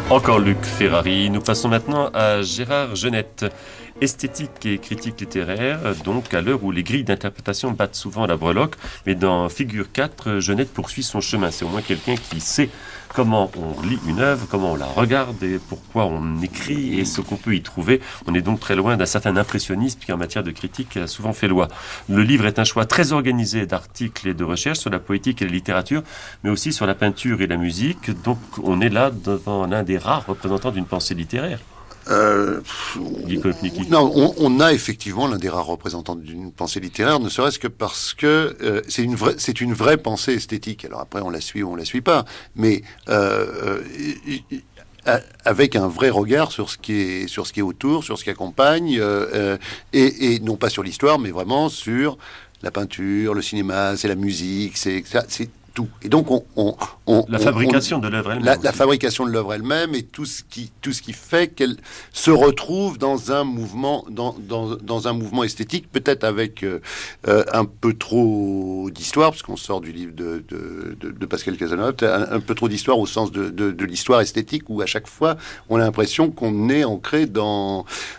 Encore Luc Ferrari. Nous passons maintenant à Gérard Genette. Esthétique et critique littéraire, donc à l'heure où les grilles d'interprétation battent souvent la breloque, mais dans Figure 4, Genette poursuit son chemin. C'est au moins quelqu'un qui sait comment on lit une œuvre, comment on la regarde et pourquoi on écrit et ce qu'on peut y trouver. On est donc très loin d'un certain impressionnisme qui, en matière de critique, a souvent fait loi. Le livre est un choix très organisé d'articles et de recherches sur la poétique et la littérature, mais aussi sur la peinture et la musique. Donc on est là devant l'un des rares représentants d'une pensée littéraire. Non, on a effectivement l'un des rares représentants d'une pensée littéraire, ne serait-ce que parce que c'est une vraie pensée esthétique. Alors après, on la suit ou on la suit pas, mais avec un vrai regard sur ce qui est autour, sur ce qui accompagne, et non pas sur l'histoire, mais vraiment sur la peinture, le cinéma, c'est la musique, c'est tout. Et donc la fabrication de l'œuvre elle-même. La fabrication de l'œuvre elle-même et tout ce qui fait qu'elle se retrouve dans un mouvement esthétique, peut-être avec un peu trop d'histoire, parce qu'on sort du livre de Pascal Casanova, un peu trop d'histoire au sens de l'histoire esthétique, où à chaque fois on a l'impression qu'on est ancré dans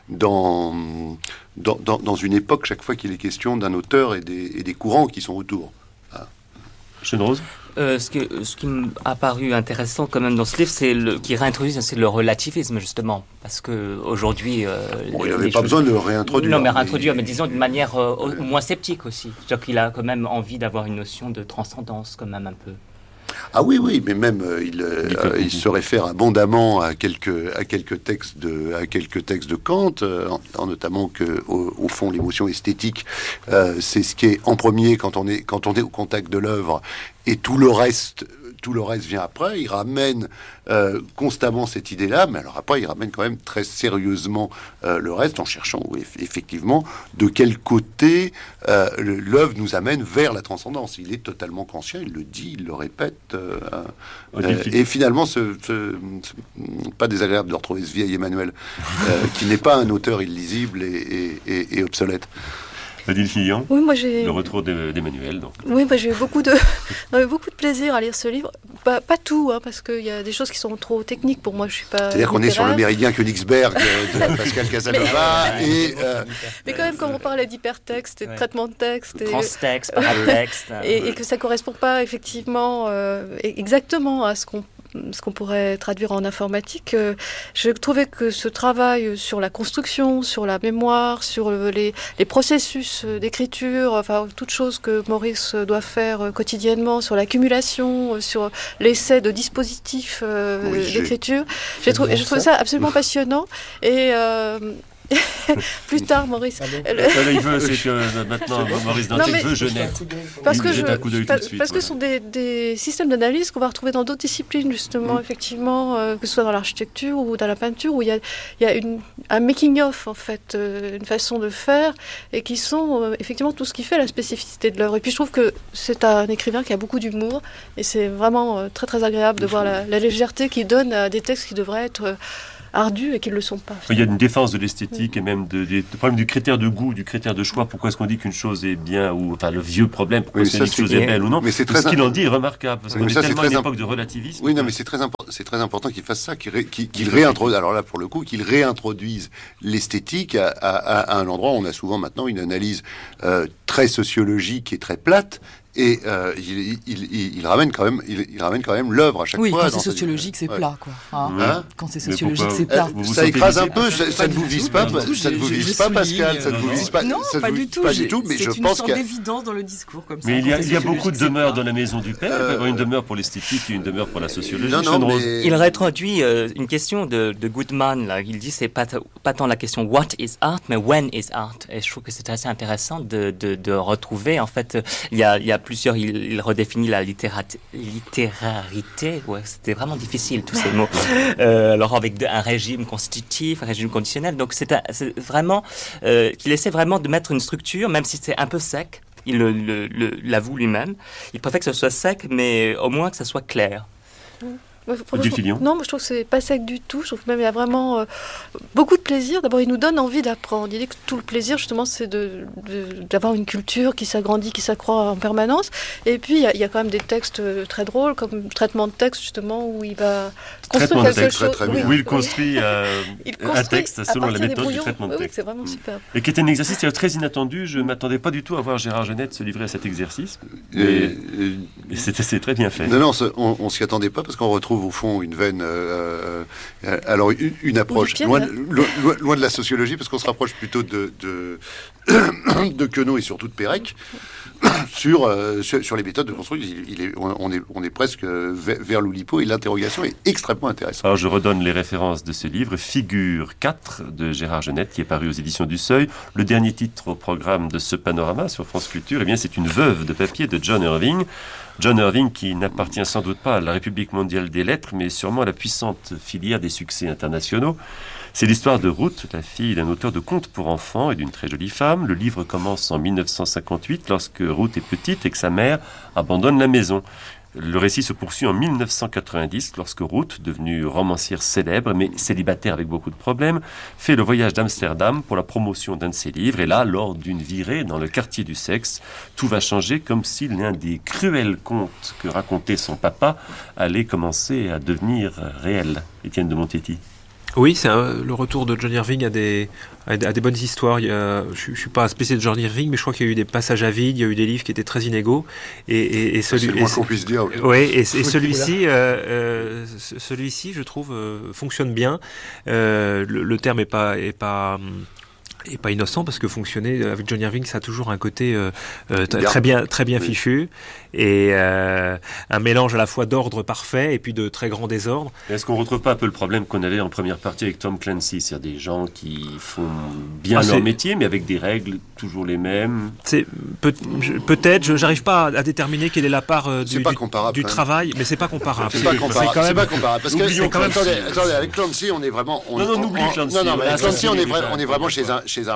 une époque chaque fois qu'il est question d'un auteur et des courants qui sont autour. Rose. Ce qui m'a apparu intéressant quand même dans ce livre, c'est qui réintroduit le relativisme justement, parce que aujourd'hui, il n'avait pas besoin de le réintroduire. Non, mais réintroduire, mais disons d'une manière moins sceptique aussi. C'est-à-dire qu'il a quand même envie d'avoir une notion de transcendance quand même un peu. Ah oui, mais même il se réfère abondamment à quelques textes de Kant, en notamment que au fond l'émotion esthétique, c'est ce qui est en premier quand on est au contact de l'œuvre, et tout le reste vient après. Il ramène constamment cette idée-là, mais alors après il ramène quand même très sérieusement le reste, en cherchant effectivement de quel côté l'œuvre nous amène vers la transcendance. Il est totalement conscient, il le dit, il le répète, et finalement c'est pas désagréable de retrouver ce vieil Emmanuel qui n'est pas un auteur illisible et obsolète. Odile Fillon, oui, le retour d'Emmanuel. Donc. Oui, j'ai eu beaucoup de plaisir à lire ce livre. Pas tout, parce qu'il y a des choses qui sont trop techniques pour moi. Je suis pas. C'est-à-dire qu'on est sur le méridien Königsberg de Pascal Casanova. Mais quand même, quand on parlait d'hypertexte et de traitement de texte, transtexte, paratexte, et que ça correspond pas effectivement exactement à ce qu'on pourrait traduire en informatique, je trouvais que ce travail sur la construction, sur la mémoire, sur les processus d'écriture, enfin toutes choses que Maurice doit faire quotidiennement, sur l'accumulation, sur l'essai de dispositifs d'écriture, je trouvais ça absolument passionnant. Et plus tard, Maurice. Il veut, c'est que maintenant Maurice Dantic veut Genette. Parce que ce sont des systèmes d'analyse qu'on va retrouver dans d'autres disciplines, justement, effectivement, que ce soit dans l'architecture ou dans la peinture, où il y a un making-of, en fait, une façon de faire, et qui sont effectivement tout ce qui fait la spécificité de l'œuvre. Et puis je trouve que c'est un écrivain qui a beaucoup d'humour, et c'est vraiment très très agréable de voir la légèreté qu'il donne à des textes qui devraient être ardus et qui ne le sont pas. Il y a une défense de l'esthétique et même du problème du critère de goût, du critère de choix. Pourquoi est-ce qu'on dit qu'une chose est bien, ou enfin le vieux problème, pourquoi est-ce qu'on dit qu'une chose est belle ou non. Mais c'est ce qu'il en dit est remarquable, parce qu'on est tellement à une époque de relativisme. Oui, non, mais c'est très important qu'il fasse ça, qu'il réintroduise, alors là pour le coup, qu'il réintroduise l'esthétique à un endroit où on a souvent maintenant une analyse très sociologique et très plate. Et il ramène quand même l'œuvre à chaque fois. Oui, quand c'est sociologique, c'est plat, quoi. Quand c'est sociologique, c'est plat. Ça écrase un peu. Ça ne vous vise pas, Pascal. Ça ne vous vise pas. Non, pas du tout. Mais je pense qu'il y a une sorte d'évidence dans le discours comme ça. Mais il y a beaucoup de demeures dans la maison du père. Une demeure pour l'esthétique et une demeure pour la sociologie. Il réintroduit une question de Goodman. Là. Il dit c'est pas tant la question what is art, mais when is art. Et je trouve que c'est assez intéressant de retrouver. En fait, il y a plusieurs, il redéfinit la littérarité. Ouais, c'était vraiment difficile tous ces mots. Alors avec un régime constitutif, un régime conditionnel. Donc c'est vraiment qu'il essaie vraiment de mettre une structure, même si c'est un peu sec. Il l'avoue lui-même. Il préfère que ce soit sec, mais au moins que ce soit clair. Odile Filion. Non, moi je trouve que c'est pas sec du tout. Je trouve que même il y a vraiment beaucoup de plaisir. D'abord, il nous donne envie d'apprendre. Il dit que tout le plaisir, justement, c'est d'avoir une culture qui s'agrandit, qui s'accroît en permanence. Et puis, il y a quand même des textes très drôles, comme traitement de texte, justement, où il va construire quelque chose. Très bien. Où il construit un texte selon la méthode du traitement de texte. Oui, c'est vraiment super. Et qui était un exercice très inattendu. Je ne m'attendais pas du tout à voir Gérard Genette se livrer à cet exercice. Et c'est très bien fait. Non, on s'y attendait pas parce qu'on retrouve au fond une veine, alors une approche loin de la sociologie, parce qu'on se rapproche plutôt de Queneau et surtout de Pérec sur les méthodes de construction. On est presque vers l'Oulipo, et l'interrogation est extrêmement intéressante. Alors je redonne les références de ce livre. Figure 4 de Gérard Genette, qui est paru aux éditions du Seuil. Le dernier titre au programme de ce panorama sur France Culture, c'est Une veuve de papier de John Irving. John Irving, qui n'appartient sans doute pas à la République mondiale des lettres, mais sûrement à la puissante filière des succès internationaux. C'est l'histoire de Ruth, la fille d'un auteur de contes pour enfants et d'une très jolie femme. Le livre commence en 1958, lorsque Ruth est petite et que sa mère abandonne la maison. Le récit se poursuit en 1990, lorsque Ruth, devenue romancière célèbre, mais célibataire avec beaucoup de problèmes, fait le voyage d'Amsterdam pour la promotion d'un de ses livres. Et là, lors d'une virée dans le quartier du sexe, tout va changer, comme si l'un des cruels contes que racontait son papa allait commencer à devenir réel. Étienne de Montetti. Oui, c'est le retour de John Irving à des bonnes histoires. Je suis pas un spécialiste de John Irving, mais je crois qu'il y a eu des passages à vide, il y a eu des livres qui étaient très inégaux. C'est le moins qu'on puisse dire. Oui, et celui-ci, je trouve, fonctionne bien. Le terme est pas innocent, parce que fonctionner avec John Irving, ça a toujours un côté très bien fichu, et un mélange à la fois d'ordre parfait et puis de très grand désordre. Est-ce qu'on ne retrouve pas un peu le problème qu'on avait en première partie avec Tom Clancy, c'est-à-dire des gens qui font bien leur métier, mais avec des règles toujours les mêmes? Peut-être, j'arrive pas à déterminer quelle est la part du travail, mais c'est pas comparable. C'est pas comparable. Parce que attendez, avec Clancy, on est vraiment. N'oublie Clancy. Non, mais avec Clancy, on est vraiment chez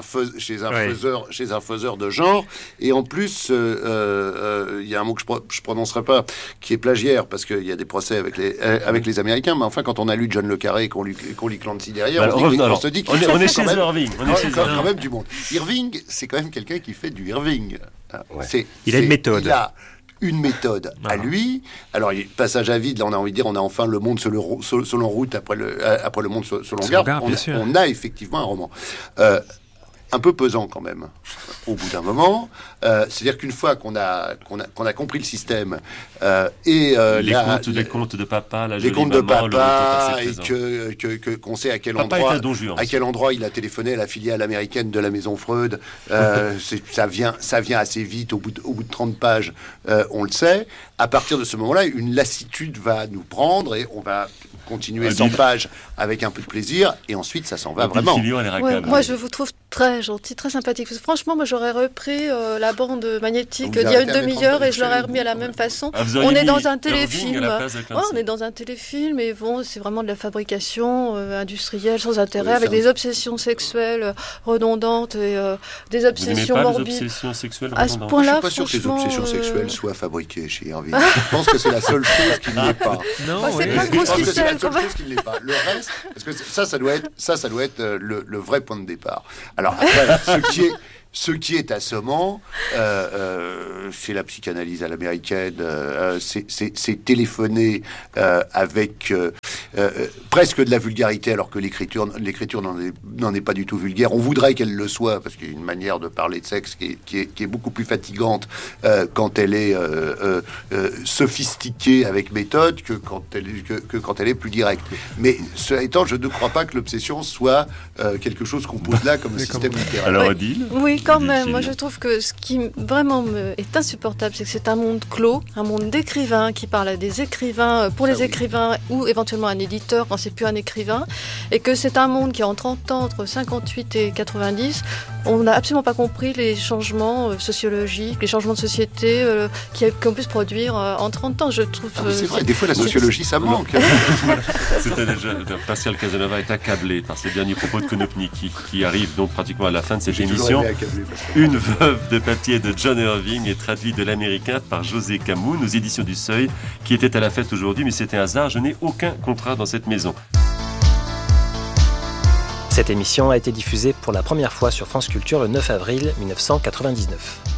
un faiseur de genre, et en plus, il y a un mot que je prononcerai pas, qui est plagiaire, parce qu'il y a des procès avec les Américains, mais enfin, quand on a lu John le Carré et qu'on lit Clancy derrière, on se dit on est chez Irving. On est quand même du monde. Irving, c'est quand même quelqu'un qui fait du Irving. Il a une méthode. Il a une méthode à lui. Alors, passage à vide, là, on a envie de dire, on a enfin le monde selon Route après le monde selon Garde. On a effectivement un roman. Un peu pesant quand même, au bout d'un moment. C'est-à-dire qu'une fois qu'on a compris le système, les contes de papa, les contes de papa, et qu'on sait à quel endroit il a téléphoné à la filiale américaine de la maison Freud, ça vient assez vite, au bout de 30 pages, on le sait. À partir de ce moment-là, une lassitude va nous prendre, et on va continuer 100 pages avec un peu de plaisir, et ensuite ça s'en va vraiment. Moi, je vous trouve très gentil, très sympathique. Parce que, franchement, moi, j'aurais repris la bande magnétique d'il y a une demi-heure, et je l'aurais remis à la même façon. On est dans un téléfilm. On est dans un téléfilm, et bon, c'est vraiment de la fabrication industrielle sans intérêt, avec des obsessions sexuelles redondantes et des obsessions morbides. Des obsessions sexuelles à ce point-là, je suis pas sûr que les obsessions sexuelles soient fabriquées chez Irving. Je pense que c'est la seule chose qui ne l'est pas. Non, c'est pas une grosse ficelle. Le reste, parce que ça doit être le vrai point de départ. Alors après, ce qui est assommant, c'est la psychanalyse à l'américaine, c'est téléphoner avec presque de la vulgarité, alors que l'écriture n'en est pas du tout vulgaire. On voudrait qu'elle le soit, parce qu'il y a une manière de parler de sexe qui est beaucoup plus fatigante quand elle est sophistiquée avec méthode que quand elle est plus directe. Mais cela étant, je ne crois pas que l'obsession soit quelque chose qu'on pose là comme un système littéraire. Alors, Odile ? Oui, quand même. Moi, je trouve que ce qui vraiment est insupportable, c'est que c'est un monde clos, un monde d'écrivains qui parle à des écrivains, pour les écrivains, ou éventuellement à éditeur quand c'est plus un écrivain, et que c'est un monde qui en 30 ans, entre 58 et 90, on n'a absolument pas compris les changements sociologiques, les changements de société qu'on peut se produire en 30 ans, je trouve. C'est vrai, des fois la sociologie, ça manque. C'était déjà, Pascal Casanova est accablé par ces derniers propos de Konopny qui arrivent donc pratiquement à la fin de cette émission. Une veuve de papier de John Irving est traduit de l'américain par José Camoun aux éditions du Seuil, qui était à la fête aujourd'hui, mais c'était un hasard, je n'ai aucun contrat dans cette maison. Cette émission a été diffusée pour la première fois sur France Culture le 9 avril 1999.